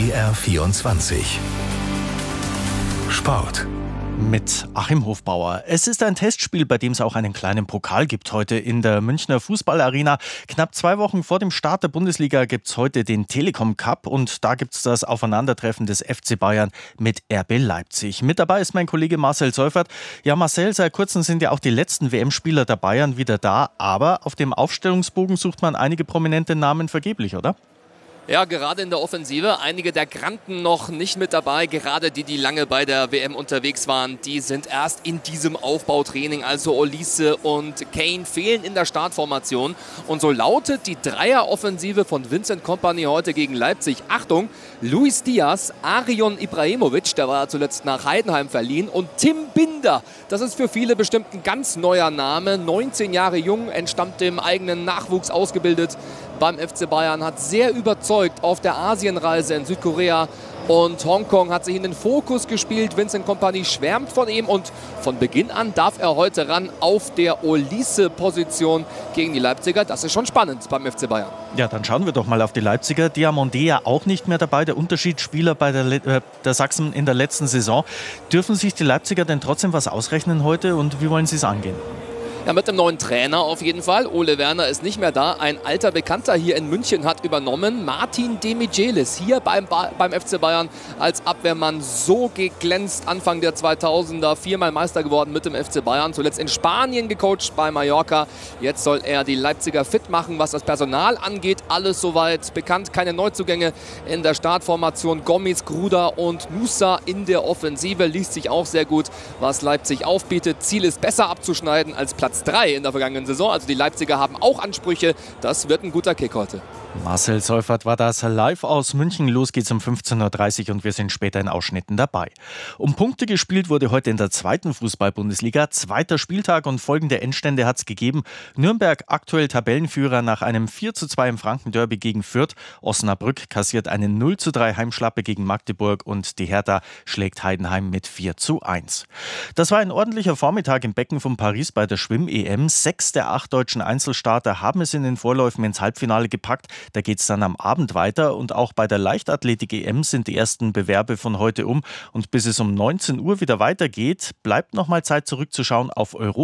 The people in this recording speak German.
BR24 Sport. Mit Achim Hofbauer. Es ist ein Testspiel, bei dem es auch einen kleinen Pokal gibt heute in der Münchner Fußballarena. Knapp 2 Wochen vor dem Start der Bundesliga gibt es heute den Telekom Cup und da gibt es das Aufeinandertreffen des FC Bayern mit RB Leipzig. Mit dabei ist mein Kollege Marcel Seufert. Ja, Marcel, seit kurzem sind ja auch die letzten WM-Spieler der Bayern wieder da, aber auf dem Aufstellungsbogen sucht man einige prominente Namen vergeblich, oder? Ja, gerade in der Offensive. Einige der Granden noch nicht mit dabei. Gerade die lange bei der WM unterwegs waren, die sind erst in diesem Aufbautraining. Also Olise und Kane fehlen in der Startformation. Und so lautet die Dreieroffensive von Vincent Kompany heute gegen Leipzig. Achtung, Luis Diaz, Arion Ibrahimovic, der war zuletzt nach Heidenheim verliehen, und Tim Binder. Das ist für viele bestimmt ein ganz neuer Name. 19 Jahre jung, entstammt dem eigenen Nachwuchs, ausgebildet beim FC Bayern, hat sehr überzeugt auf der Asienreise in Südkorea und Hongkong, hat sich in den Fokus gespielt. Vincent Kompany schwärmt von ihm und von Beginn an darf er heute ran auf der Olise-Position gegen die Leipziger. Das ist schon spannend beim FC Bayern. Ja, dann schauen wir doch mal auf die Leipziger. Diamonde ja auch nicht mehr dabei, der Unterschiedsspieler bei der Sachsen in der letzten Saison. Dürfen sich die Leipziger denn trotzdem was ausrechnen heute und wie wollen sie es angehen? Ja, mit dem neuen Trainer auf jeden Fall. Ole Werner ist nicht mehr da. Ein alter Bekannter hier in München hat übernommen. Martin Demichelis, hier beim FC Bayern als Abwehrmann so geglänzt Anfang der 2000er. 4-mal Meister geworden mit dem FC Bayern. Zuletzt in Spanien gecoacht bei Mallorca. Jetzt soll er die Leipziger fit machen, was das Personal angeht. Alles soweit bekannt. Keine Neuzugänge in der Startformation. Gomis, Gruda und Nusa in der Offensive. Liest sich auch sehr gut, was Leipzig aufbietet. Ziel ist, besser abzuschneiden als Platz 3 in der vergangenen Saison. Also die Leipziger haben auch Ansprüche. Das wird ein guter Kick heute. Marcel Seufert war das live aus München. Los geht's um 15:30 Uhr und wir sind später in Ausschnitten dabei. Um Punkte gespielt wurde heute in der 2. Fußball-Bundesliga. 2. Spieltag und folgende Endstände hat's gegeben. Nürnberg aktuell Tabellenführer nach einem 4:2 im Franken-Derby gegen Fürth. Osnabrück kassiert eine 0:3 Heimschlappe gegen Magdeburg und die Hertha schlägt Heidenheim mit 4:1. Das war ein ordentlicher Vormittag im Becken von Paris bei der Schwimm-EM. 6 der 8 deutschen Einzelstarter haben es in den Vorläufen ins Halbfinale gepackt. Da geht es dann am Abend weiter und auch bei der Leichtathletik-EM sind die ersten Bewerbe von heute um. Und bis es um 19 Uhr wieder weitergeht, bleibt noch mal Zeit zurückzuschauen auf Europa.